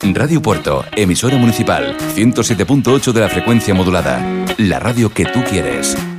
Radio Puerto, emisora municipal, 107.8 de la frecuencia modulada. La radio que tú quieres.